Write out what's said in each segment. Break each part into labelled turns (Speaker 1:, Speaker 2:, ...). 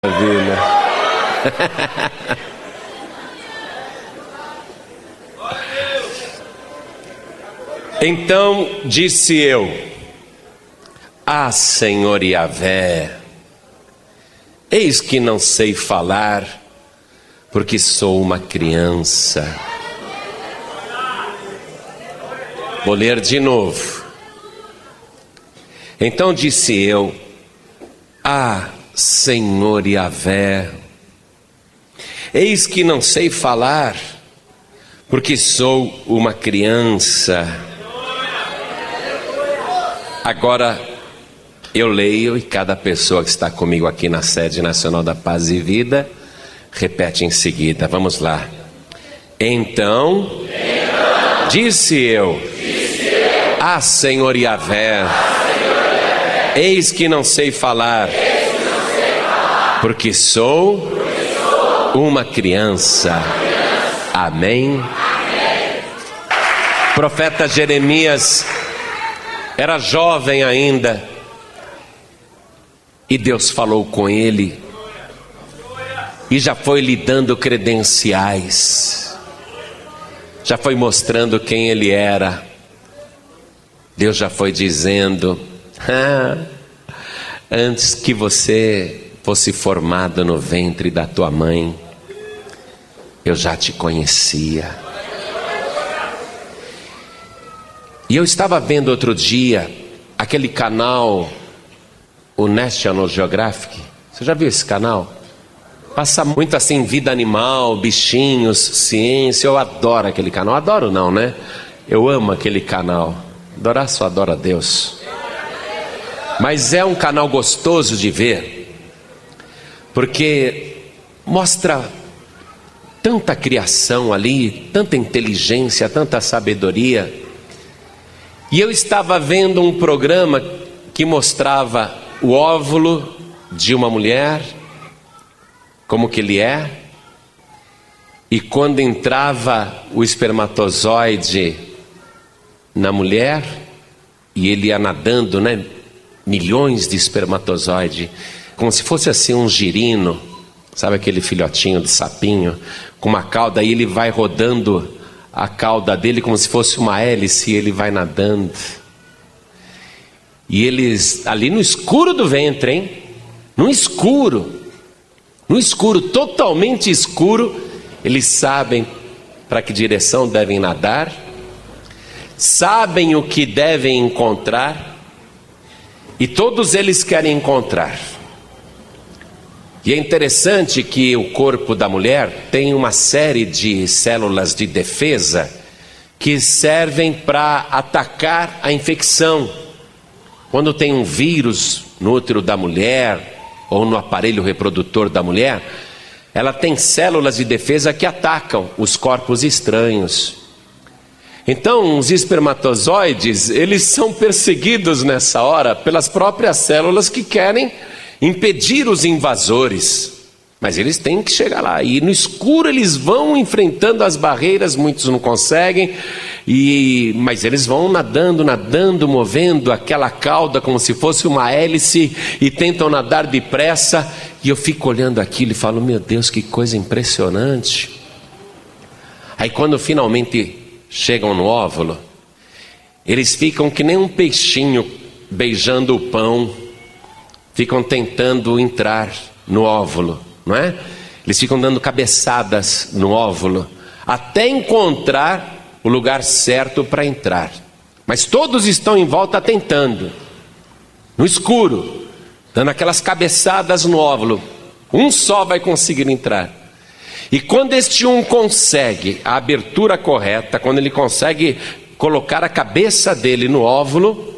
Speaker 1: Maravilha. Então disse eu: Ah, Senhor Yahvé, eis que não sei falar, porque sou uma criança. Vou ler de novo. Então disse eu: Ah, Senhor Yahvé, eis que não sei falar, porque sou uma criança. Agora eu leio e cada pessoa que está comigo aqui na sede nacional da Paz e Vida repete em seguida. Vamos lá. Então disse eu: Ah, Senhor Yahvé, eis que não sei falar, porque sou uma criança. Amém. O profeta Jeremias era jovem ainda, e Deus falou com ele, e já foi lhe dando credenciais, já foi mostrando quem ele era. Deus já foi dizendo: antes que você fosse formado no ventre da tua mãe, eu já te conhecia. E eu estava vendo outro dia aquele canal, o National Geographic. Você já viu esse canal? Passa muito assim, vida animal, bichinhos, ciência. Eu adoro aquele canal. Adoro não, né? Eu amo aquele canal. Adorar só adora a Deus. Mas é um canal gostoso de ver, porque mostra tanta criação ali, tanta inteligência, tanta sabedoria. E eu estava vendo um programa que mostrava o óvulo de uma mulher, como que ele é, e quando entrava o espermatozoide na mulher, e ele ia nadando, né? Milhões de espermatozoides, como se fosse assim um girino, sabe aquele filhotinho de sapinho, com uma cauda, e ele vai rodando a cauda dele como se fosse uma hélice, e ele vai nadando. E eles, ali no escuro do ventre, hein? No escuro, totalmente escuro, eles sabem para que direção devem nadar, sabem o que devem encontrar, e todos eles querem encontrar. E é interessante que o corpo da mulher tem uma série de células de defesa que servem para atacar a infecção. Quando tem um vírus no útero da mulher ou no aparelho reprodutor da mulher, ela tem células de defesa que atacam os corpos estranhos. Então, os espermatozoides, eles são perseguidos nessa hora pelas próprias células que querem impedir os invasores, mas eles têm que chegar lá, e no escuro eles vão enfrentando as barreiras, muitos não conseguem, mas eles vão nadando, movendo aquela cauda como se fosse uma hélice, e tentam nadar depressa, e eu fico olhando aquilo e falo: meu Deus, que coisa impressionante. Aí quando finalmente chegam no óvulo, eles ficam que nem um peixinho beijando o pão, ficam tentando entrar no óvulo, não é? Eles ficam dando cabeçadas no óvulo, até encontrar o lugar certo para entrar. Mas todos estão em volta tentando, no escuro, dando aquelas cabeçadas no óvulo. Um só vai conseguir entrar. E quando este um consegue a abertura correta, quando ele consegue colocar a cabeça dele no óvulo,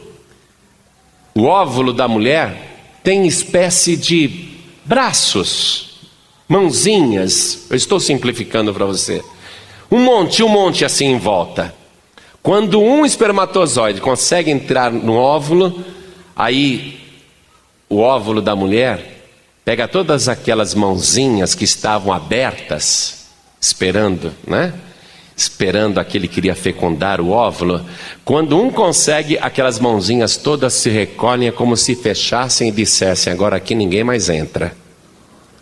Speaker 1: o óvulo da mulher tem espécie de braços, mãozinhas. Eu estou simplificando para você. Um monte assim em volta. Quando um espermatozoide consegue entrar no óvulo, aí o óvulo da mulher pega todas aquelas mãozinhas que estavam abertas, esperando, né? Esperando aquele que iria fecundar o óvulo. Quando um consegue, aquelas mãozinhas todas se recolhem, é como se fechassem e dissessem: agora aqui ninguém mais entra.